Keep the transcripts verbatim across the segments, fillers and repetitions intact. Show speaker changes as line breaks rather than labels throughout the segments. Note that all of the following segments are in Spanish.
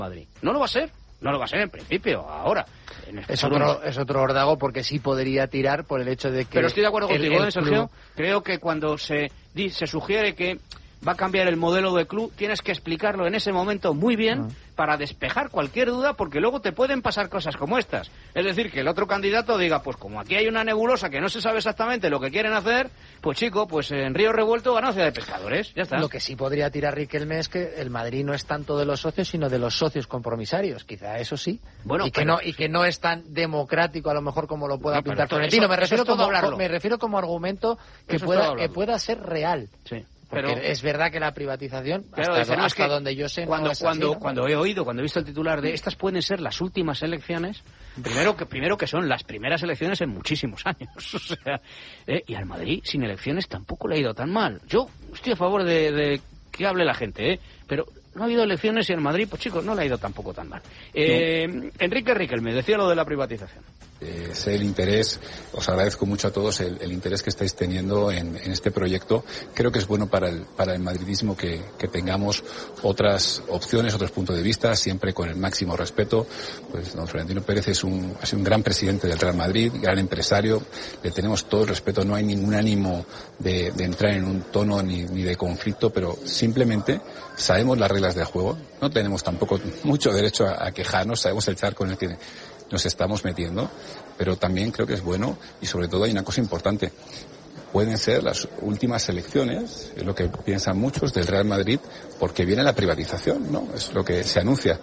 Madrid. No lo va a ser. No lo va a ser en principio, ahora. En el
es, otro, es otro órdago porque sí podría tirar por el hecho de que...
Pero estoy de acuerdo contigo,
el, el
¿eh, Sergio?
club...
Creo que cuando se, se sugiere que va a cambiar el modelo de club, tienes que explicarlo en ese momento muy bien uh-huh. para despejar cualquier duda, porque luego te pueden pasar cosas como estas. Es decir, que el otro candidato diga, pues como aquí hay una nebulosa que no se sabe exactamente lo que quieren hacer, pues chico, pues en Río Revuelto ganancia de pescadores, ya está.
Lo que sí podría tirar Riquelme es que el Madrid no es tanto de los socios, sino de los socios compromisarios, quizá eso sí. Bueno, y que no y que no es tan democrático a lo mejor como lo pueda no, pintar Florentino. Me refiero como me refiero como argumento que eso pueda que pueda ser real.
Sí.
Porque
pero
es verdad que la privatización,
pero
hasta,
no,
hasta
es
donde yo sé,
cuando,
no es
cuando,
así, ¿no?
cuando he oído, cuando he visto el titular de estas pueden ser las últimas elecciones, primero que primero que son las primeras elecciones en muchísimos años. O sea, eh, y al Madrid sin elecciones tampoco le ha ido tan mal. Yo estoy a favor de, de que hable la gente, ¿eh? Pero no ha habido elecciones y en Madrid, pues chicos, no le ha ido tampoco tan mal. Eh, no. Enrique Riquelme decía lo de la privatización.
Eh, sé el interés, os agradezco mucho a todos el, el interés que estáis teniendo en, en este proyecto. Creo que es bueno para el, para el madridismo que, que tengamos otras opciones, otros puntos de vista, siempre con el máximo respeto. Pues don Florentino Pérez es un, ha sido un gran presidente del Real Madrid, gran empresario, le tenemos todo el respeto, no hay ningún ánimo de, de entrar en un tono ni, ni de conflicto, pero simplemente sabemos las reglas del juego, no tenemos tampoco mucho derecho a, a quejarnos, sabemos el charco en el que nos estamos metiendo, pero también creo que es bueno y sobre todo hay una cosa importante. Pueden ser las últimas elecciones, es lo que piensan muchos del Real Madrid, porque viene la privatización, ¿no? Es lo que se anuncia.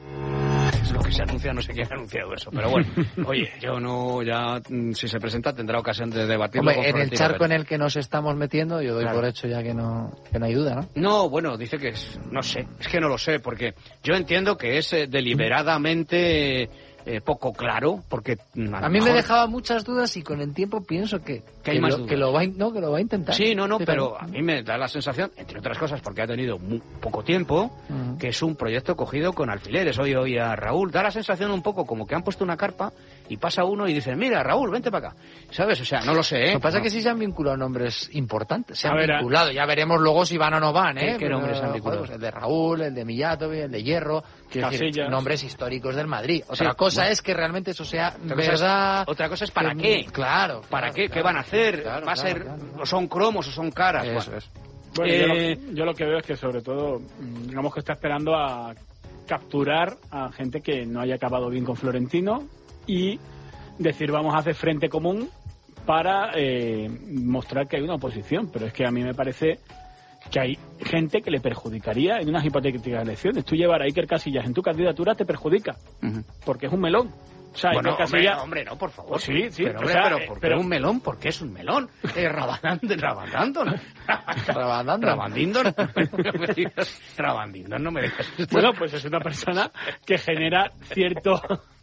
Es lo que se anuncia, no sé quién ha anunciado eso, pero bueno, oye, yo no, ya, si se presenta tendrá ocasión de debatirlo.
Hombre, en el charco en el que nos estamos metiendo, yo doy claro. por hecho ya que no, que no hay duda, ¿no?
No, bueno, dice que es, no sé, es que no lo sé, porque yo entiendo que es eh, deliberadamente... Eh, poco claro, porque
a, a mí mejor... me dejaba muchas dudas y con el tiempo pienso que
que, hay
que,
más
lo,
dudas.
que lo va a, no que lo va a intentar.
Sí, no, no, pero a mí me da la sensación, entre otras cosas, porque ha tenido muy poco tiempo, uh-huh. que es un proyecto cogido con alfileres. Hoy hoy a Raúl da la sensación un poco como que han puesto una carpa y pasa uno y dicen, mira, Raúl, vente para acá, ¿sabes? O sea, no lo sé, ¿eh?
Lo que pasa
no.
es que sí se han vinculado nombres importantes, se han ver, vinculado, ya veremos luego si van o no van, ¿eh?
¿Qué, qué nombres han vinculado?
Pues el de Raúl, el de Mijatovic, el de Hierro, quiero decir, nombres históricos del Madrid. Otra sí, cosa bueno. es que realmente eso sea otra verdad.
Cosa es, otra cosa es para
que,
qué.
Claro.
¿Para
claro,
qué?
Claro,
¿Qué van a hacer?
Claro,
¿Va a ser,
claro, claro.
o son cromos o son caras?
Eso
bueno.
es.
Bueno,
eh...
yo, lo, yo lo que veo es que sobre todo, digamos que está esperando a capturar a gente que no haya acabado bien con Florentino y decir vamos a hacer frente común para eh, mostrar que hay una oposición. Pero es que a mí me parece que hay gente que le perjudicaría en unas hipotéticas elecciones. Tú llevar a Iker Casillas en tu candidatura te perjudica, uh-huh. porque es un melón. O sea,
bueno,
Iker Casillas...
hombre, hombre, no, por favor.
Oh, sí, sí.
Pero,
o
hombre,
sea,
pero
eh,
¿por qué
pero...
un melón? ¿Por qué es un melón? Eh, Rabadando, Rabadando, ¿no?
Rabadando.
Rabandindor. Rabandindor, no me dejas.
Bueno, pues es una persona que genera cierto...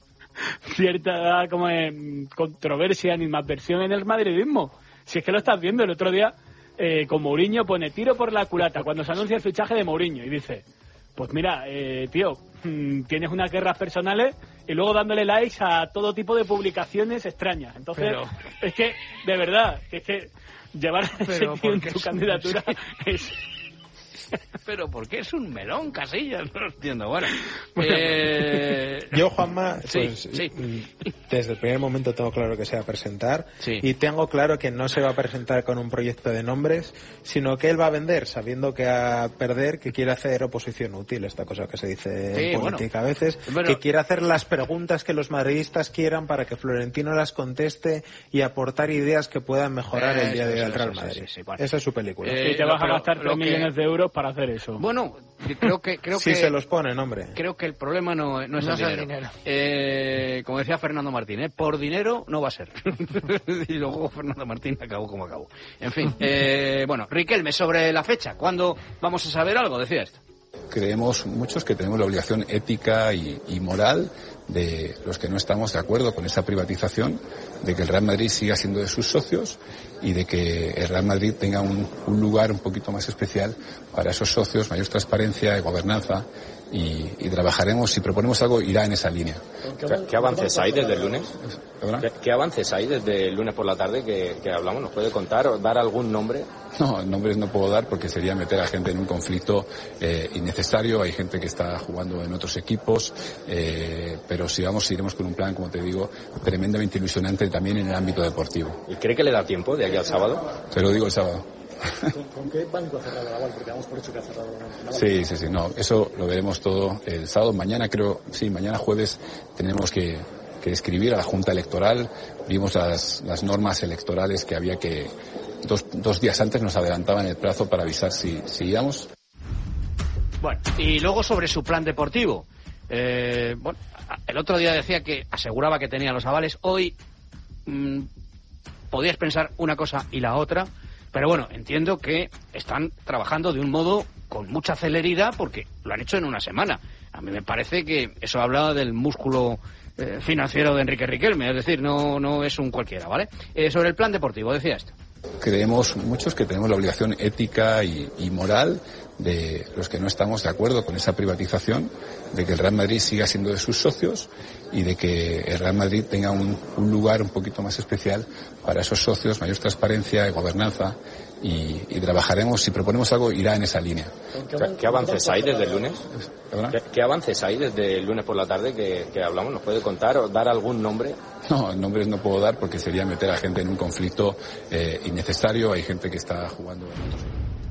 cierta como eh, controversia, animadversión en el madridismo. Si es que lo estás viendo el otro día eh, con Mourinho, pone tiro por la culata cuando se anuncia el fichaje de Mourinho y dice, pues mira, eh, tío, mmm, tienes unas guerras personales y luego dándole likes a todo tipo de publicaciones extrañas. Entonces, pero... es que, de verdad, es que llevar a ese tío en tu candidatura es...
Pero ¿por qué es un melón, Casillas? No lo entiendo. Bueno, eh...
yo, Juanma, pues,
sí, sí.
desde el primer momento tengo claro que se va a presentar
sí.
y tengo claro que no se va a presentar con un proyecto de nombres, sino que él va a vender, sabiendo que a perder, que quiere hacer oposición útil, esta cosa que se dice
sí,
en política
bueno.
a veces,
bueno.
que quiere hacer las preguntas que los madridistas quieran para que Florentino las conteste y aportar ideas que puedan mejorar eh, el día de hoy al Real Madrid. Sí, sí, sí, bueno. Esa es su película.
Eh, y te vas a gastar tres millones de euros para hacer eso.
Bueno, creo que creo
sí
que
se los ponen, hombre.
Creo que el problema no, no es
no
el dinero.
El dinero.
Eh, como decía Fernando Martín, ¿eh? Por dinero no va a ser. Y luego Fernando Martín acabó como acabó. En fin, eh, bueno, Riquelme, sobre la fecha, ¿cuándo vamos a saber algo? Decía esto.
Creemos muchos que tenemos la obligación ética y, y moral de los que no estamos de acuerdo con esa privatización, de que el Real Madrid siga siendo de sus socios y de que el Real Madrid tenga un, un lugar un poquito más especial para esos socios, mayor transparencia y gobernanza y, y trabajaremos, si proponemos algo, irá en esa línea.
¿Qué, qué avances hay desde el lunes? ¿Qué, ¿Qué avances hay desde el lunes por la tarde que, que hablamos? ¿Nos puede contar o dar algún nombre?
No, nombres no puedo dar porque sería meter a gente en un conflicto eh, innecesario. Hay gente que está jugando en otros equipos, eh, pero si vamos, iremos con un plan, como te digo, tremendamente ilusionante también en el ámbito deportivo.
¿Y cree que le da tiempo de aquí al sábado?
Te lo digo el sábado.
¿Con, ¿Con qué banco ha cerrado Naval? Porque damos por hecho que ha cerrado Naval.
Sí, sí, sí, no, eso lo veremos todo el sábado. Mañana creo, sí, mañana jueves tenemos que, que escribir a la Junta Electoral. Vimos las, las normas electorales que había que, dos, dos días antes nos adelantaban el plazo para avisar si, si íbamos.
Bueno, y luego sobre su plan deportivo. Eh, bueno, el otro día decía que aseguraba que tenía los avales. Hoy mmm, podías pensar una cosa y la otra. Pero bueno, entiendo que están trabajando de un modo con mucha celeridad porque lo han hecho en una semana. A mí me parece que eso habla del músculo eh, financiero de Enrique Riquelme, es decir, no no es un cualquiera, ¿vale? Eh, sobre el plan deportivo, decía esto.
Creemos muchos que tenemos la obligación ética y, y moral de los que no estamos de acuerdo con esa privatización, de que el Real Madrid siga siendo de sus socios y de que el Real Madrid tenga un, un lugar un poquito más especial para esos socios, mayor transparencia y gobernanza, y, y trabajaremos, si proponemos algo, irá en esa línea.
¿Qué, ¿Qué avances hay desde el lunes? ¿Qué, ¿Qué avances hay desde el lunes por la tarde que, que hablamos? ¿Nos puede contar o dar algún nombre?
No, nombres no puedo dar porque sería meter a gente en un conflicto eh, innecesario. Hay gente que está jugando en otros.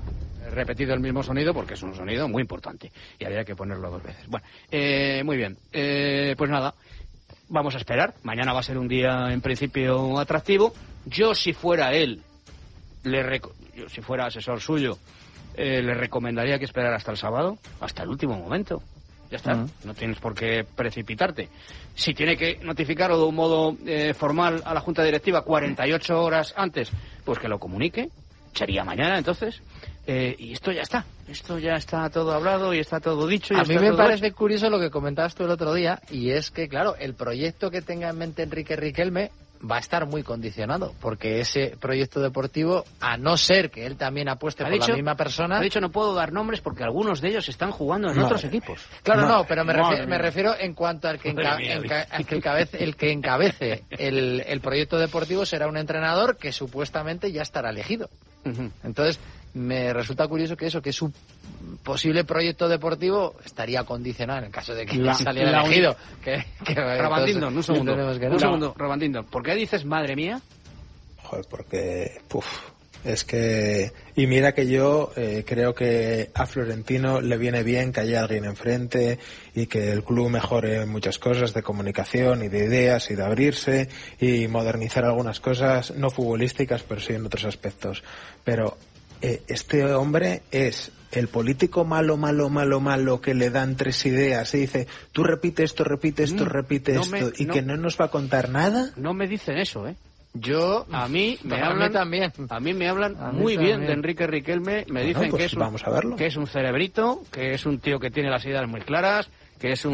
He repetido el mismo sonido porque es un sonido muy importante y habría que ponerlo dos veces. Bueno, eh, muy bien. Eh, pues nada, vamos a esperar. Mañana va a ser un día en principio atractivo. Yo, si fuera él, le rec- yo, si fuera asesor suyo, eh, le recomendaría que esperara hasta el sábado, hasta el último momento. Ya está, uh-huh. No tienes por qué precipitarte. Si tiene que notificarlo de un modo eh, formal a la Junta Directiva cuarenta y ocho horas antes, pues que lo comunique. Sería mañana, entonces. Eh, y esto ya está. Esto ya está todo hablado y está todo dicho. Y
a mí
está
me
todo
parece
hecho.
curioso lo que comentabas tú el otro día, y es que, claro, el proyecto que tenga en mente Enrique Riquelme va a estar muy condicionado, porque ese proyecto deportivo, a no ser que él también apueste por
dicho,
la misma persona...
Ha dicho no puedo dar nombres porque algunos de ellos están jugando en
no.
otros equipos.
Claro, no,
no
pero me, refiero, me refiero en cuanto al que, enca- enca- al que encabece, el que encabece el, el proyecto deportivo será un entrenador que supuestamente ya estará elegido. Uh-huh. Entonces, me resulta curioso que eso, que su posible proyecto deportivo estaría condicionado en el caso de que la, saliera la elegido. Que, que
Rabandindon, un segundo.
Que no.
Un segundo, Rabandindon. ¿Por qué dices madre mía?
Joder, porque... Puf, es que... Y mira que yo eh, creo que a Florentino le viene bien que haya alguien enfrente y que el club mejore muchas cosas de comunicación y de ideas y de abrirse y modernizar algunas cosas, no futbolísticas, pero sí en otros aspectos. Pero eh, este hombre es el político malo, malo, malo, malo que le dan tres ideas y dice, tú repite esto, repite esto, mm, repite no esto me, y no, que no nos va a contar nada.
No me dicen eso, ¿eh?
Yo,
a mí me
a
hablan
mí también.
A mí me hablan
a
muy
mí
bien
también.
de Enrique Riquelme. Me
bueno,
dicen
pues
que es un,
vamos a verlo.
que es un cerebrito, que es un tío que tiene las ideas muy claras, que es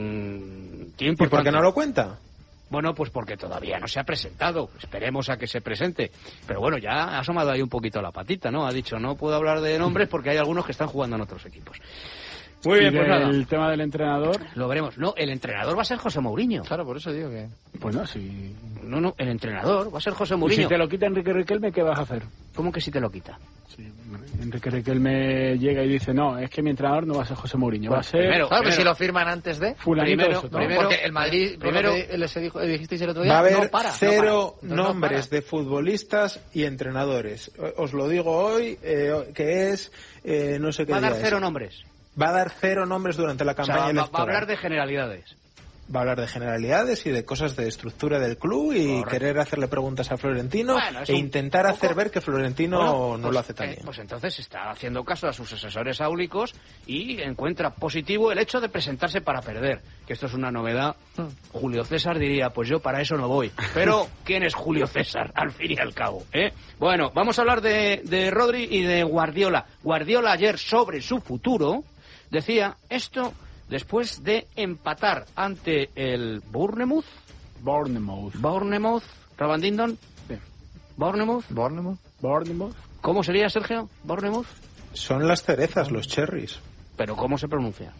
un tío importante.
¿Y por qué no lo cuenta?
Bueno, pues porque todavía no se ha presentado. Esperemos a que se presente. Pero bueno, ya ha asomado ahí un poquito la patita, ¿no? Ha dicho, no puedo hablar de nombres porque hay algunos que están jugando en otros equipos.
Muy bien, pues nada. El tema del entrenador.
Lo veremos. No, el entrenador va a ser José Mourinho.
Claro, por eso digo que...
Pues no, sí.
No, no, el entrenador va a ser José Mourinho.
¿Y si te lo quita Enrique Riquelme, qué vas a hacer?
¿Cómo que si te lo quita?
Sí, Enrique Riquelme llega y dice, no, es que mi entrenador no va a ser José Mourinho,
bueno,
va a ser...
Primero,
claro,
primero,
si lo firman antes de...
Primero,
¿no? primero, porque el Madrid,
primero,
primero les dijo, dijisteis el otro día,
va a haber
no para,
cero
no para.
nombres
no para.
de futbolistas y entrenadores. Os lo digo hoy, eh, que es, eh, no sé qué
Va a dar
día
cero
es.
nombres.
Va a dar cero nombres durante la campaña
o sea, va,
electoral.
va a hablar de generalidades.
Va a hablar de generalidades y de cosas de estructura del club y correcto. Querer hacerle preguntas a Florentino
bueno,
e intentar
poco...
hacer ver que Florentino
bueno,
no
pues,
lo hace tan
eh,
bien.
Pues entonces está haciendo caso a sus asesores áulicos y encuentra positivo el hecho de presentarse para perder, que esto es una novedad. Julio César diría, pues yo para eso no voy. Pero, ¿quién es Julio César, al fin y al cabo? ¿eh? Bueno, vamos a hablar de, de Rodri y de Guardiola. Guardiola ayer sobre su futuro decía esto... Después de empatar ante el Bournemouth.
Bournemouth.
Bournemouth. Rabandindon.
Sí.
Bournemouth.
Bournemouth.
Bournemouth.
¿Cómo sería, Sergio? Bournemouth.
Son las cerezas, los cherries.
¿Pero cómo se pronuncia?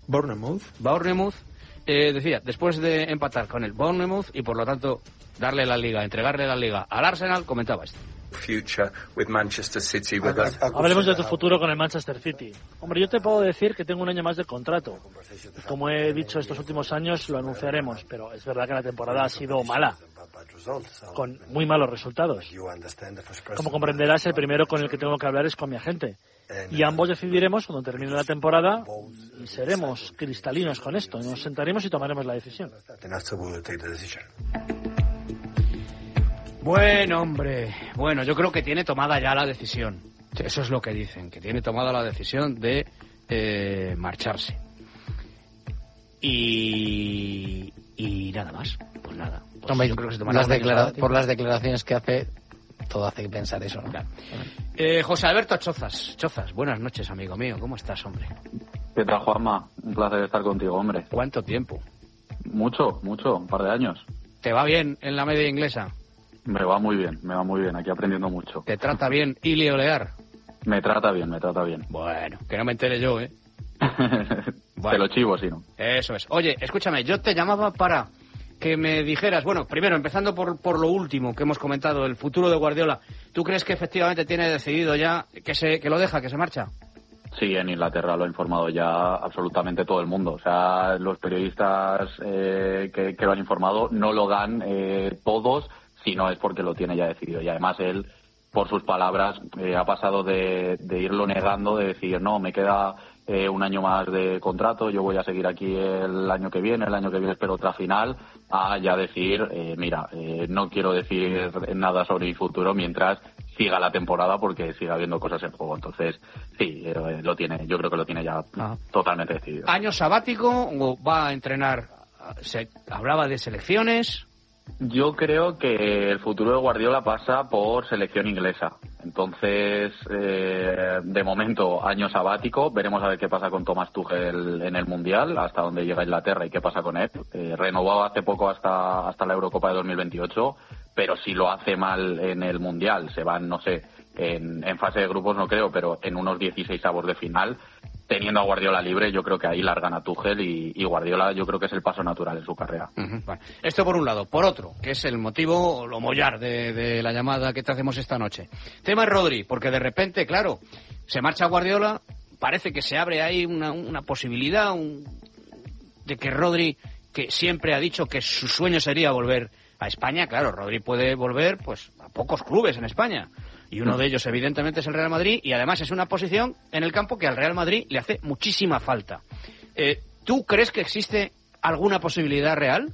Bournemouth.
Bournemouth, eh, decía, después de empatar con el Bournemouth y por lo tanto darle la liga, entregarle la liga al Arsenal, comentaba esto.
Future with Manchester City with us.
Hablemos de tu futuro con el Manchester City. Hombre, yo te puedo decir que tengo un año más de contrato. Como he dicho estos últimos años, lo anunciaremos, pero es verdad que la temporada ha sido mala, con muy malos resultados. Como comprenderás, el primero con el que tengo que hablar es con mi agente. Y ambos decidiremos cuando termine la temporada y seremos cristalinos con esto. Nos sentaremos y tomaremos la decisión.
Bueno, hombre, bueno, yo creo que tiene tomada ya la decisión. Eso es lo que dicen, que tiene tomada la decisión de eh, marcharse. Y, y nada más, pues nada. Pues
hombre,
yo creo que se tomará
las
una
declara- por las declaraciones que hace, todo hace pensar eso, ¿no?
Claro. Eh, José Alberto Chozas, Chozas, buenas noches, amigo mío, ¿cómo estás, hombre?
¿Qué tal, Juanma? Un placer estar contigo, hombre.
¿Cuánto tiempo?
Mucho, mucho, un par de años.
¿Te va bien en la media inglesa?
Me va muy bien, me va muy bien, aquí aprendiendo mucho.
¿Te trata bien Ili Olear?
Me trata bien, me trata bien.
Bueno, que no me entere yo, ¿eh?
Bueno, te lo chivo, si no.
Eso es. Oye, escúchame, yo te llamaba para que me dijeras, bueno, primero, empezando por, por lo último que hemos comentado, el futuro de Guardiola. ¿Tú crees que efectivamente tiene decidido ya que se que lo deja, que se marcha?
Sí, en Inglaterra lo ha informado ya absolutamente todo el mundo. O sea, los periodistas eh, que, que lo han informado no lo dan eh, todos, si no es porque lo tiene ya decidido. Y además él, por sus palabras, eh, ha pasado de, de irlo negando, de decir, no, me queda eh, un año más de contrato, yo voy a seguir aquí el año que viene, el año que viene espero otra final, a ya decir, eh, mira, eh, no quiero decir nada sobre mi futuro mientras siga la temporada porque siga habiendo cosas en juego. Entonces, sí, eh, lo tiene, yo creo que lo tiene ya ah. totalmente decidido.
¿Año sabático o va a entrenar? Se hablaba de selecciones.
Yo creo que el futuro de Guardiola pasa por selección inglesa. Entonces, eh, de momento, año sabático. Veremos a ver qué pasa con Thomas Tuchel en el Mundial, hasta dónde llega Inglaterra y qué pasa con él. Eh, renovado hace poco hasta, hasta la Eurocopa de dos mil veintiocho, pero si lo hace mal en el Mundial, se van, no sé, en, en fase de grupos no creo, pero en unos dieciseisavos de final, teniendo a Guardiola libre, yo creo que ahí largan a Tuchel y, y Guardiola yo creo que es el paso natural en su carrera.
Uh-huh. Bueno, esto por un lado. Por otro, que es el motivo, lo mollar de, de la llamada que te hacemos esta noche. Tema es Rodri, porque de repente, claro, se marcha Guardiola, parece que se abre ahí una, una posibilidad un, de que Rodri, que siempre ha dicho que su sueño sería volver a España, claro, Rodri puede volver pues a pocos clubes en España. Y uno de ellos, evidentemente, es el Real Madrid, y además es una posición en el campo que al Real Madrid le hace muchísima falta. Eh, ¿Tú crees que existe alguna posibilidad real?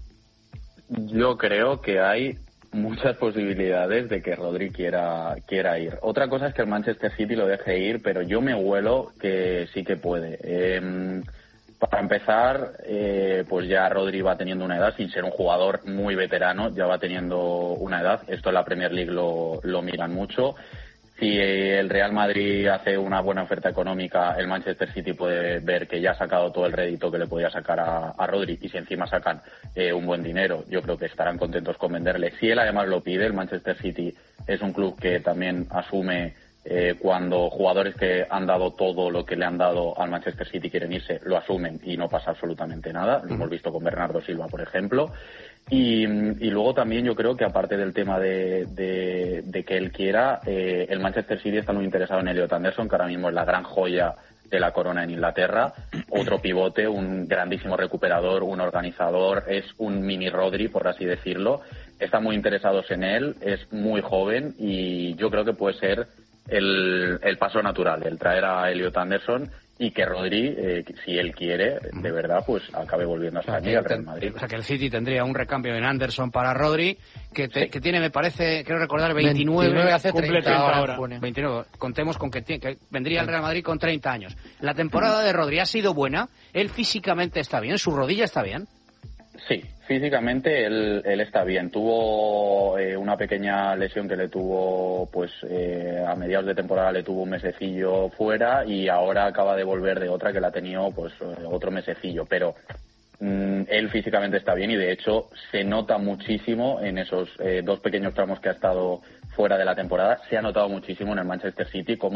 Yo creo que hay muchas posibilidades de que Rodri quiera, quiera ir. Otra cosa es que el Manchester City lo deje ir, pero yo me huelo que sí que puede. Eh, para empezar, eh, pues ya Rodri va teniendo una edad, sin ser un jugador muy veterano, ya va teniendo una edad. Esto en la Premier League lo, lo miran mucho. Si el Real Madrid hace una buena oferta económica, el Manchester City puede ver que ya ha sacado todo el rédito que le podía sacar a, a Rodri, y si encima sacan eh, un buen dinero, yo creo que estarán contentos con venderle. Si él además lo pide, el Manchester City es un club que también asume Eh, cuando jugadores que han dado todo lo que le han dado al Manchester City quieren irse, lo asumen y no pasa absolutamente nada. Lo hemos visto con Bernardo Silva, por ejemplo. Y, y luego también yo creo que, aparte del tema de, de, de que él quiera, eh, el Manchester City está muy interesado en Elliot Anderson, que ahora mismo es la gran joya de la corona en Inglaterra. Otro pivote, un grandísimo recuperador, un organizador, es un mini Rodri, por así decirlo. Están muy interesados en él, es muy joven y yo creo que puede ser El, el paso natural, el traer a Elliot Anderson y que Rodri, eh, si él quiere, de verdad, pues acabe volviendo a España, o sea, y al Real Madrid.
O sea, que el City tendría un recambio en Anderson para Rodri, que, te, sí. que tiene, me parece, quiero recordar, veintinueve,
veintinueve hace treinta ahora.
veintinueve, contemos con que, tiene, que vendría al Real Madrid con treinta años. La temporada de Rodri ha sido buena, él físicamente está bien, su rodilla está bien.
Sí, físicamente él, él está bien. Tuvo eh, una pequeña lesión que le tuvo, pues eh, a mediados de temporada le tuvo un mesecillo fuera, y ahora acaba de volver de otra que la ha tenido pues eh, otro mesecillo. Pero mm, él físicamente está bien, y de hecho se nota muchísimo en esos eh, dos pequeños tramos que ha estado fuera de la temporada. Se ha notado muchísimo en el Manchester City como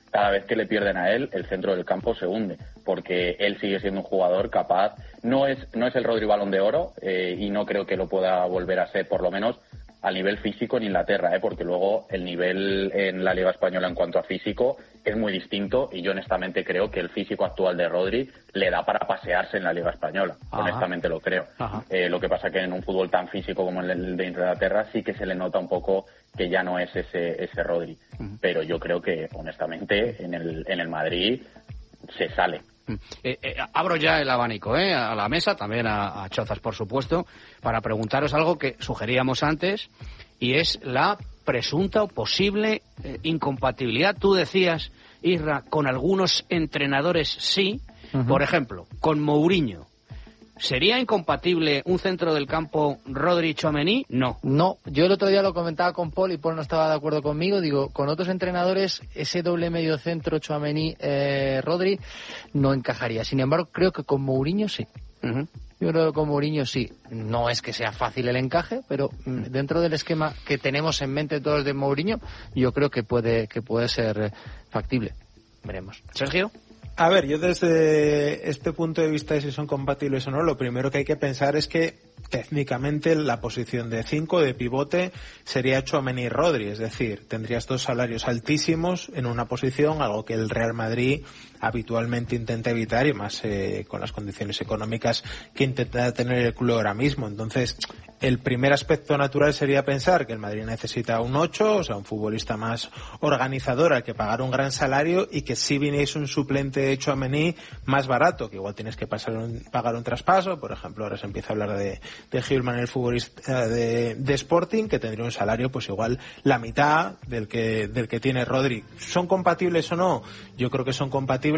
cada vez que le pierden a él, el centro del campo se hunde, porque él sigue siendo un jugador capaz. No es no es el Rodri Balón de Oro, eh, y no creo que lo pueda volver a ser, por lo menos a nivel físico en Inglaterra, ¿eh? Porque luego el nivel en la Liga Española en cuanto a físico es muy distinto, y yo honestamente creo que el físico actual de Rodri le da para pasearse en la Liga Española. Ajá. Honestamente lo creo. Eh, lo que pasa que en un fútbol tan físico como el de Inglaterra sí que se le nota un poco que ya no es ese ese Rodri. Uh-huh. Pero yo creo que honestamente en el en el Madrid se sale.
Eh, eh, abro ya el abanico eh, a la mesa, también a, a Chozas, por supuesto, para preguntaros algo que sugeríamos antes, y es la presunta o posible eh, incompatibilidad. Tú decías, Isra, con algunos entrenadores sí, uh-huh. Por ejemplo, con Mourinho. ¿Sería incompatible un centro del campo Rodri-Tchouaméni? No.
No, yo el otro día lo comentaba con Paul y Paul no estaba de acuerdo conmigo. Digo, con otros entrenadores ese doble medio centro Tchouaméni-Rodri eh, no encajaría. Sin embargo, creo que con Mourinho sí. Uh-huh. Yo creo que con Mourinho sí. No es que sea fácil el encaje, pero dentro del esquema que tenemos en mente todos de Mourinho, yo creo que puede, que puede ser factible. Veremos.
Sergio.
A ver, yo desde este punto de vista de si son compatibles o no, lo primero que hay que pensar es que técnicamente la posición de cinco, de pivote, sería Tchouaméni y Rodri, es decir, tendrías dos salarios altísimos en una posición, algo que el Real Madrid habitualmente intenta evitar, y más eh, con las condiciones económicas que intenta tener el club ahora mismo. Entonces, el primer aspecto natural sería pensar que el Madrid necesita un ocho, o sea, un futbolista más organizador al que pagar un gran salario, y que si viniese un suplente de Tchouaméni más barato, que igual tienes que pasar un, pagar un traspaso. Por ejemplo, ahora se empieza a hablar de, de Gilman, el futbolista de, de Sporting, que tendría un salario pues igual la mitad del que, del que tiene Rodri. ¿Son compatibles o no? Yo creo que son compatibles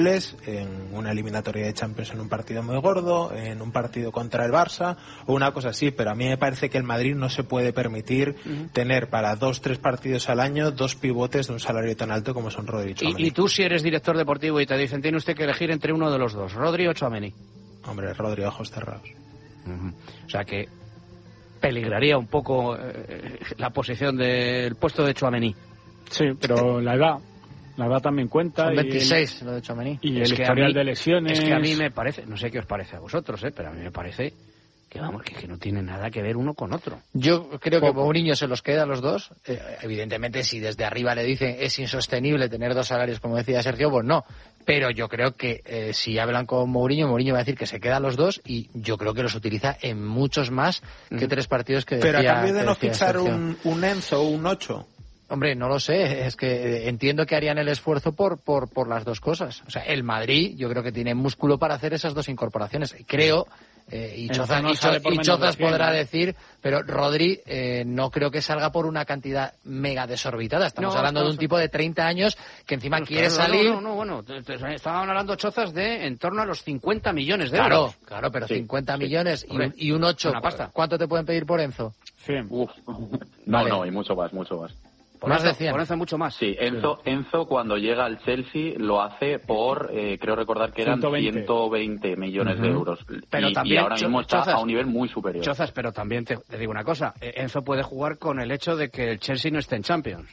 en una eliminatoria de Champions, en un partido muy gordo, en un partido contra el Barça o una cosa así, pero a mí me parece que el Madrid no se puede permitir uh-huh. tener para dos, tres partidos al año dos pivotes de un salario tan alto como son Rodri y Tchouaméni.
¿Y, y tú, si eres director deportivo y te dicen tiene usted que elegir entre uno de los dos, Rodri o Tchouaméni?
Hombre, Rodri, ojos cerrados.
Uh-huh. O sea que peligraría un poco eh, la posición del puesto de Tchouaméni.
Sí, pero la edad la edad también cuenta.
Son veintiséis,
y el,
lo de Tchouaméni.
Y el historial mí, de lesiones.
Es que a mí me parece, no sé qué os parece a vosotros, eh, pero a mí me parece que vamos, que, que no tiene nada que ver uno con otro.
Yo creo Poco. que Mourinho se los queda a los dos. Eh, evidentemente, si desde arriba le dicen es insostenible tener dos salarios, como decía Sergio, pues no. Pero yo creo que eh, si hablan con Mourinho, Mourinho va a decir que se queda a los dos, y yo creo que los utiliza en muchos más que mm. tres partidos que decía.
Pero a cambio de no fichar un, un Enzo o un Ocho.
Hombre, no lo sé, es que entiendo que harían el esfuerzo por, por, por las dos cosas. O sea, el Madrid yo creo que tiene músculo para hacer esas dos incorporaciones. Creo, eh, y Chozas, no y Cho, y Chozas podrá ¿no? decir, pero Rodri eh, no creo que salga por una cantidad mega desorbitada. Estamos no, hablando no, de un tipo de treinta años que encima no, quiere claro, salir...
No, no, no, bueno, te, te, estaban hablando Chozas de en torno a los cincuenta millones de
claro,
euros.
Claro, claro, pero sí, cincuenta millones y un, y un ocho, ¿cuánto te pueden pedir por Enzo?
cien.
Uf. No, vale. no, y mucho más, mucho más.
Por más de cien. Por Enzo mucho más.
Sí, Enzo, Enzo cuando llega al Chelsea lo hace por, eh, creo recordar que eran ciento veinte, ciento veinte millones uh-huh. de euros.
Pero
y,
también,
y ahora mismo está
Chozas,
a un nivel muy superior.
Chozas, pero también te, te digo una cosa. Enzo puede jugar con el hecho de que el Chelsea no esté en Champions.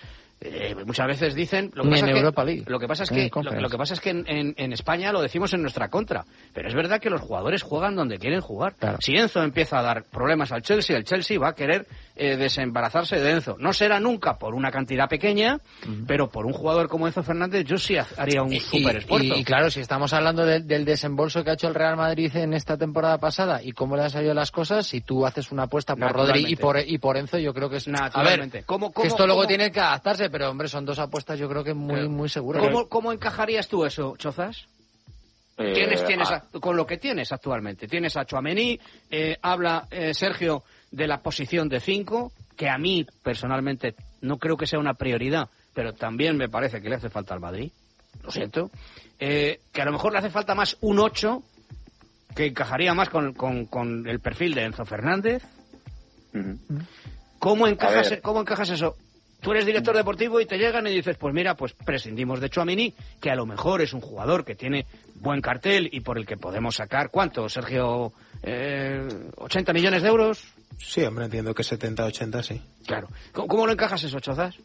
Eh, muchas veces dicen lo que
Ni
pasa
en
es
Europa
que,
League.
lo que pasa es que lo, lo que pasa es que en, en, en España lo decimos en nuestra contra, pero es verdad que los jugadores juegan donde quieren jugar. Claro. Si Enzo empieza a dar problemas al Chelsea, el Chelsea va a querer eh, desembarazarse de Enzo. No será nunca por una cantidad pequeña, uh-huh. pero por un jugador como Enzo Fernández yo sí haría un súper esfuerzo.
Y, y claro, si estamos hablando de, del desembolso que ha hecho el Real Madrid en esta temporada pasada y cómo le han salido las cosas, si tú haces una apuesta por Rodri y por, y por Enzo, yo creo que es...
Naturalmente.
A ver,
¿Cómo, cómo,
que esto luego
cómo?
tiene que adaptarse, pero hombre, son dos apuestas yo creo que muy, pero, muy seguras.
¿Cómo, ¿Cómo encajarías tú eso, Chozas? Eh, ¿Tienes, tienes a, con lo que tienes actualmente? Tienes a Tchouaméni, eh, habla eh, Sergio de la posición de cinco, que a mí personalmente no creo que sea una prioridad, pero también me parece que le hace falta al Madrid, lo siento, eh, que a lo mejor le hace falta más un ocho, que encajaría más con, con, con el perfil de Enzo Fernández. Uh-huh. ¿Cómo encajas, ¿Cómo encajas eso? Tú eres director deportivo y te llegan y dices, pues mira, pues prescindimos de Tchouaméni, que a lo mejor es un jugador que tiene buen cartel y por el que podemos sacar, ¿cuánto, Sergio? Eh, ¿ochenta millones de euros?
Sí, hombre, entiendo que setenta, ochenta, sí.
Claro. ¿Cómo, cómo lo encajas eso, Chozas?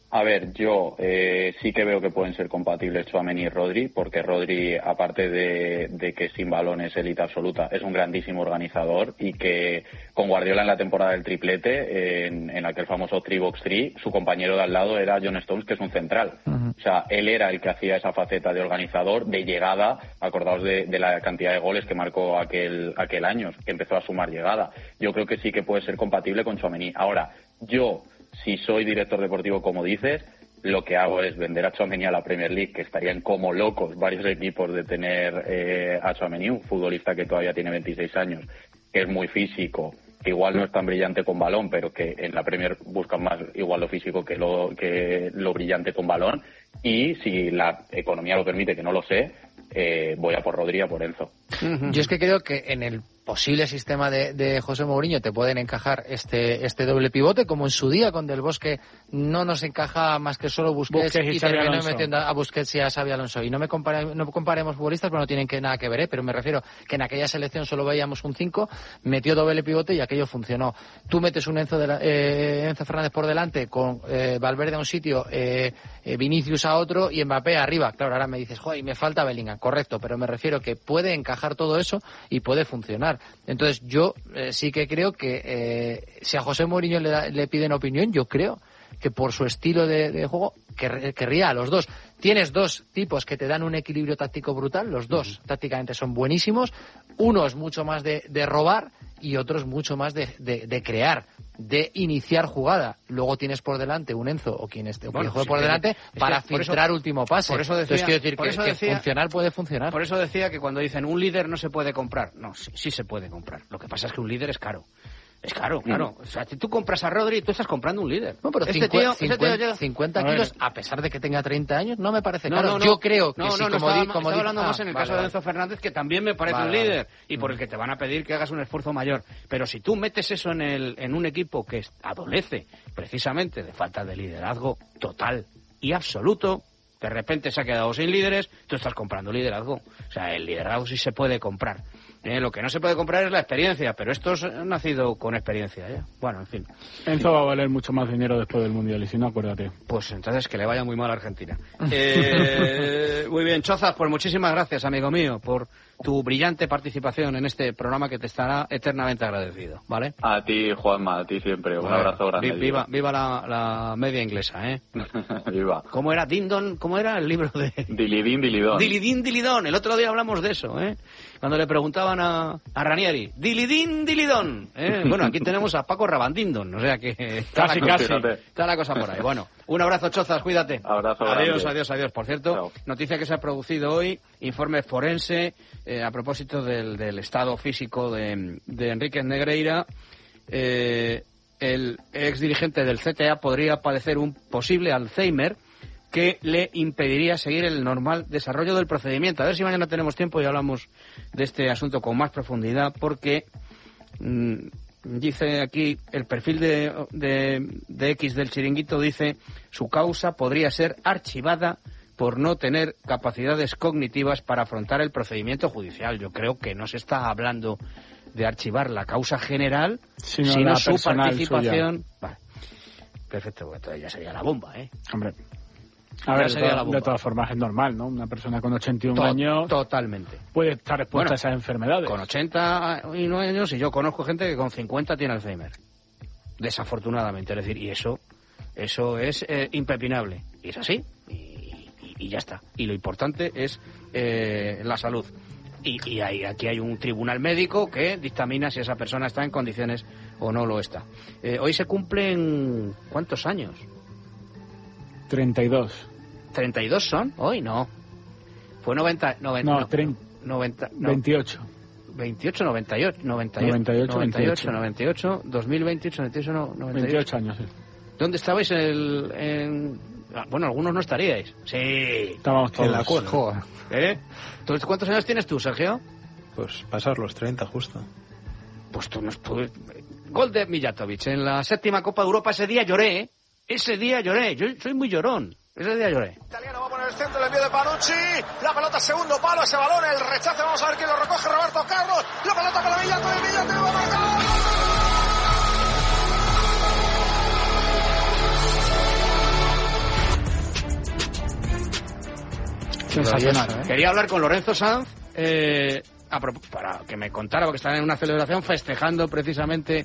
A ver, yo eh, sí que veo que pueden ser compatibles Tchouaméni y Rodri, porque Rodri, aparte de, de que sin balón es élite absoluta, es un grandísimo organizador y que con Guardiola en la temporada del triplete, en, en aquel famoso tres box tres, su compañero de al lado era John Stones, que es un central. Uh-huh. O sea, él era el que hacía esa faceta de organizador, de llegada. Acordaos de, de la cantidad de goles que marcó aquel, aquel año, que empezó a sumar llegada. Yo creo que sí que puede ser compatible con Tchouaméni. Ahora, yo... si soy director deportivo, como dices, lo que hago es vender a Tchouaméni a la Premier League, que estarían como locos varios equipos de tener eh, a Tchouaméni, un futbolista que todavía tiene veintiséis años, que es muy físico, que igual no es tan brillante con balón, pero que en la Premier buscan más igual lo físico que lo, que lo brillante con balón. Y si la economía lo permite, que no lo sé, eh, voy a por Rodri, a por Enzo.
Yo es que creo que en el posible sistema de, de José Mourinho te pueden encajar este este doble pivote, como en su día con Del Bosque no nos encaja más que solo Busquets, Busquets y, y terminó metiendo a Busquets y a Xabi Alonso. Y no me compare, no comparemos futbolistas, pero no tienen que nada que ver, ¿eh? Pero me refiero que en aquella selección solo veíamos un cinco, metió doble pivote y aquello funcionó. Tú metes un Enzo, de la, eh, Enzo Fernández por delante, con eh, Valverde a un sitio, eh, eh, Vinicius a otro y Mbappé arriba. Claro, ahora me dices, joder, y me falta Bellingham. Correcto, pero me refiero que puede encajar todo eso y puede funcionar. Entonces yo eh, sí que creo que eh, si a José Mourinho le, da, le piden opinión, yo creo que por su estilo de, de juego quer, querría a los dos. Tienes dos tipos que te dan un equilibrio táctico brutal, los dos uh-huh. tácticamente son buenísimos, uno es mucho más de, de robar y otro es mucho más de, de, de crear, de iniciar jugada. Luego tienes por delante un Enzo o quien esté bueno, juegue sí, por delante para filtrar eso, último pase.
Por eso decía,
Entonces quiero decir que,
eso
que
decía,
funcionar puede funcionar.
Por eso decía que cuando dicen un líder no se puede comprar, no, sí, sí se puede comprar. Lo que pasa es que un líder es caro. Es caro, claro. O sea, si tú compras a Rodri, tú estás comprando un líder.
No, pero este cincu- tío, cincuenta, este tío cincuenta kilos, a pesar de que tenga treinta años, no me parece caro. No, no, Yo creo que
no,
sí,
no,
como
no,
di,
estaba,
como
estaba
di,
hablando
ah,
más en el
vale,
caso
vale.
de Enzo Fernández, que también me parece vale, un líder vale. y por el que te van a pedir que hagas un esfuerzo mayor. Pero si tú metes eso en, el, en un equipo que adolece precisamente de falta de liderazgo total y absoluto, de repente se ha quedado sin líderes, tú estás comprando liderazgo. O sea, el liderazgo sí se puede comprar. Eh, lo que no se puede comprar es la experiencia, pero estos han nacido con experiencia, ¿eh? Bueno, en fin.
Enzo va a valer mucho más dinero después del Mundial, y si no, acuérdate.
Pues entonces que le vaya muy mal a Argentina. Eh, muy bien, Chozas, pues muchísimas gracias, amigo mío, por tu brillante participación en este programa que te estará eternamente agradecido, ¿vale?
A ti, Juanma, a ti siempre. Un bueno, abrazo grande.
Viva, viva la, la media inglesa, ¿eh?
Viva.
¿Cómo era Dindon? ¿Cómo era el libro de...?
Dilidín, Dilidón.
Dilidín, Dilidón. El otro día hablamos de eso, ¿eh? Cuando le preguntaban a, a Ranieri, Dilidín, Dilidón. ¿eh? Bueno, aquí tenemos a Paco Rabandindon, o sea que...
Casi, casi.
Está la cosa por ahí. Bueno, un abrazo, Chozas, cuídate.
Abrazo
Adiós,
grande.
adiós, adiós. Por cierto, Chao. Noticia que se ha producido hoy, informe forense eh, a propósito del, del estado físico de, de Enríquez Negreira. Eh, el ex dirigente del C T A podría padecer un posible Alzheimer que le impediría seguir el normal desarrollo del procedimiento. A ver si mañana tenemos tiempo y hablamos de este asunto con más profundidad, porque mmm, dice aquí el perfil de, de, de X del Chiringuito, dice su causa podría ser archivada por no tener capacidades cognitivas para afrontar el procedimiento judicial. Yo creo que no se está hablando de archivar la causa general, sino, sino su participación. Vale. Perfecto, porque entonces ya sería la bomba, ¿eh?
Hombre. A ver, de, to- de todas formas es normal, ¿no? Una persona con ochenta y uno to- años...
Totalmente.
Puede estar expuesta
bueno,
a esas enfermedades.
Con ochenta y nueve años, y yo conozco gente que con cincuenta tiene Alzheimer. Desafortunadamente. Es decir, y eso eso es eh, impepinable. Y es así. Y, y, y ya está. Y lo importante es eh, la salud. Y, y hay, aquí hay un tribunal médico que dictamina si esa persona está en condiciones o no lo está. Eh, hoy se cumplen... ¿Cuántos años?
treinta y dos.
¿treinta y dos son? Hoy no. Fue noventa... noventa
no, treinta,
noventa, no,
veintiocho.
veintiocho, noventa y ocho, noventa y ocho,
noventa y ocho,
noventa y ocho, noventa y ocho, dos mil veintiocho, noventa y ocho, noventa y ocho.
veintiocho años, sí.
¿Dónde estabais el, en...? Bueno, algunos no estaríais. Sí.
Estábamos todos.
En la cuerda.
¿Eh? Entonces, ¿cuántos años tienes tú, Sergio?
Pues pasar los treinta, justo.
Pues tú no puedes... Gol de Mijatovic en la séptima Copa de Europa. Ese día lloré, ¿eh? Ese día lloré. Yo soy muy llorón. Ese día lloré.
Italiano va a poner el centro, el envío de Panucci. La pelota segundo palo, ese balón, el rechace. Vamos a ver quién lo recoge. Roberto Carlos. La pelota para Mijatovic. Mijatovic va a marcar.
Sensacional.
¿eh?
Quería hablar con Lorenzo Sanz eh, a, para que me contara, porque están en una celebración festejando precisamente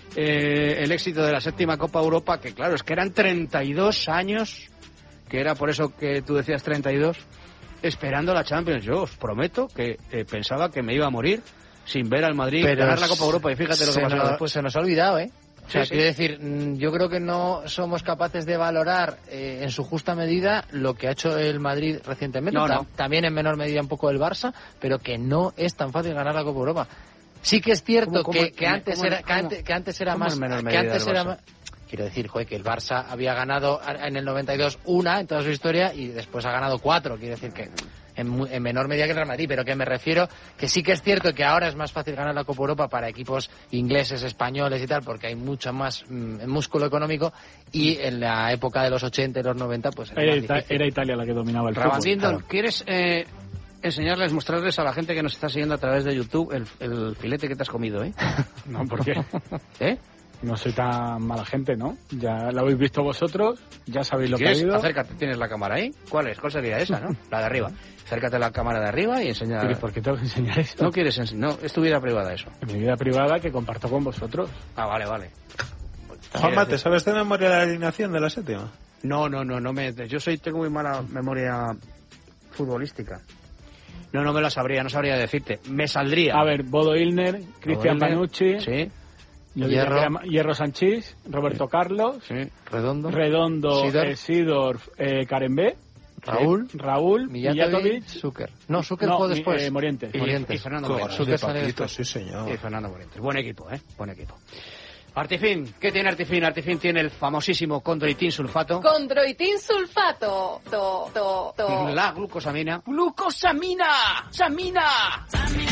eh, el éxito de la séptima Copa Europa, que claro, es que eran treinta y dos años, que era por eso que tú decías treinta y dos, esperando la Champions. Yo os prometo que eh, pensaba que me iba a morir sin ver al Madrid Pero ganar la Copa Europa, y fíjate lo que pasó después.
Pues se nos ha olvidado, ¿eh? O sea,
sí, sí.
quiero decir, yo creo que no somos capaces de valorar eh, en su justa medida lo que ha hecho el Madrid recientemente.
No,
Ta-
no.
También en menor medida un poco el Barça, pero que no es tan fácil ganar la Copa Europa. Sí que es cierto
¿Cómo,
que,
cómo,
que antes
cómo,
era
cómo,
que antes, que antes era
cómo
más
en menor
que
medida
antes
el
era
Barça?
más, quiero decir, joder, que el Barça había ganado en el noventa y dos una en toda su historia y después ha ganado cuatro. Quiero decir que en, mu- en menor medida que el Real Madrid, pero que me refiero que sí que es cierto que ahora es más fácil ganar la Copa Europa para equipos ingleses, españoles y tal, porque hay mucho más mm, músculo económico, y en la época de los ochenta y los noventa pues era,
Era,
más
Ita-
difícil.
era Italia la que dominaba el fútbol.
Rabandindon,
Claro.
¿quieres eh, enseñarles, mostrarles a la gente que nos está siguiendo a través de YouTube el, el filete que te has comido, eh?
No, ¿por qué?
¿Eh?
No soy tan mala gente, ¿no? Ya lo habéis visto vosotros, ya sabéis lo que ha
¿Quieres?
habido.
Acércate, tienes la cámara ahí. ¿Cuál es? ¿Cuál sería esa, no? La de arriba. Acércate a la cámara de arriba y enseña...
Pero ¿por qué tengo que enseñar eso?
No quieres enseñar, no, es tu vida privada eso.
En mi vida privada que comparto con vosotros.
Ah, vale, vale.
Juanma, ¿te sabes de memoria la alineación de la séptima?
No, no, no, no me... Yo soy, tengo muy mala memoria futbolística. No, no me la sabría, no sabría decirte. Me saldría.
A ver, Bodo Illner, Cristian
Illner,
Panucci,
Sí,
yo diría
Hierro.
que era Hierro Sanchís, Roberto Carlos,
sí.
Redondo,
Redondo,
Sidorf.
eh, Sidorf, eh, Karembé,
Raúl,
Raúl,
Mijatovic,
Mijatovic,
Zucker. No, Zucker
no,
fue
mi-
después.
eh, Morientes.
Y,
Morientes.
y Fernando
Con
Morientes.
de
Zucker sale
Paquito,
después.
sí señor.
Y Fernando Morientes. Buen equipo, ¿eh? Buen equipo. Artifin, ¿qué tiene Artifin? Artifin tiene el famosísimo condroitin sulfato.
Condroitin sulfato. To, to, to.
La glucosamina.
Glucosamina. Samina.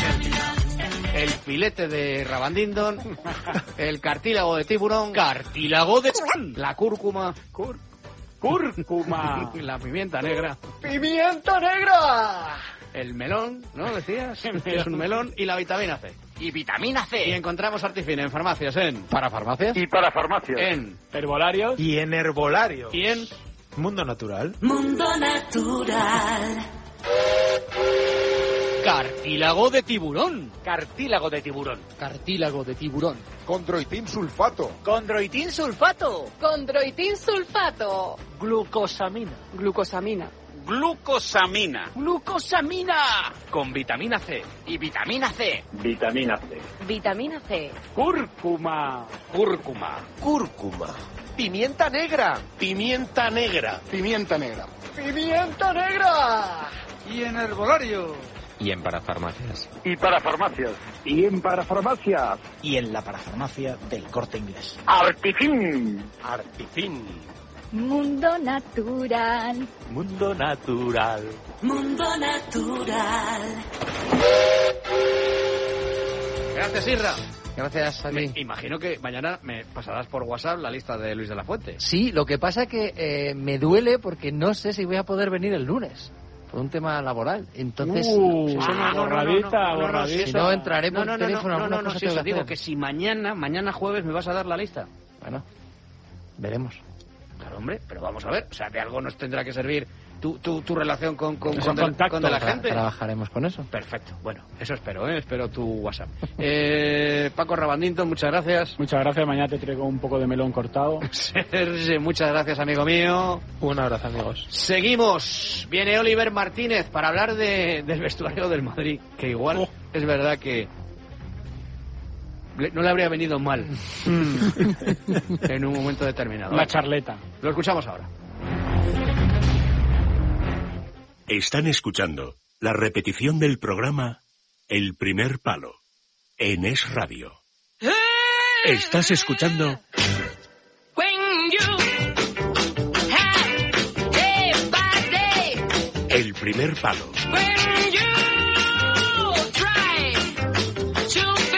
El filete de Rabandindon. El cartílago de tiburón. Cartílago de tiburón. La cúrcuma.
Cur- Cúrcuma.
La pimienta negra.
Pimienta negra.
El melón, ¿no? Decías. Es un melón. Y la vitamina C.
Y vitamina
Y
C.
encontramos Artifin en farmacias, en...
¿Para farmacias?
Y para farmacias.
En...
Herbolarios.
Y en herbolario.
Y en...
Mundo Natural.
Mundo natural.
Cartílago de tiburón.
Cartílago de tiburón.
Cartílago de tiburón.
Condroitin sulfato.
Condroitin sulfato. Condroitin sulfato.
Glucosamina.
Glucosamina.
Glucosamina.
Glucosamina.
Con vitamina C.
Y vitamina C.
Vitamina C.
Vitamina C.
Cúrcuma.
Cúrcuma.
Cúrcuma. Pimienta negra. Pimienta negra. Pimienta negra.
Pimienta negra.
Y en herbolario.
Y en parafarmacias.
Y para farmacias. Y en parafarmacias.
Y en la parafarmacia del Corte Inglés.
Artifin.
Artifin.
Mundo natural.
Mundo natural.
Mundo natural.
Gracias, Irra.
Gracias a
Me
ti.
imagino que mañana me pasarás por WhatsApp la lista de Luis de la Fuente.
Sí, lo que pasa que eh, me duele porque no sé si voy a poder venir el lunes por un tema laboral. Entonces,
Uh,
si eso no-
borradita, borradita.
si no entraré por
No, no, no,
teléfono,
no, no,
algunas
no,
cosas
si
tengo
eso
que
digo
hacer.
que si mañana, mañana jueves me vas a dar la lista.
Bueno, veremos.
Claro, hombre, pero vamos a ver, o sea, de algo nos tendrá que servir tu, tu, tu relación con, con,
Ese
con, de,
contacto.
con de la
Tra-
gente.
Trabajaremos con eso.
Perfecto, bueno, eso espero, ¿eh? Espero tu WhatsApp. Eh, Paco Rabandinton, muchas gracias.
Muchas gracias, mañana te traigo un poco de melón cortado.
Serge, muchas gracias, amigo mío.
Un abrazo, amigos.
Seguimos. Viene Oliver Martínez para hablar de, del vestuario del Madrid, que igual
Oh.
es verdad que le- no le habría venido mal en un momento determinado.
La charleta.
Lo escuchamos ahora.
Están escuchando la repetición del programa El Primer Palo en Es Radio. Estás escuchando El Primer Palo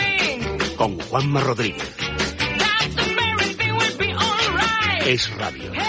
con Juanma Rodríguez. Es Radio.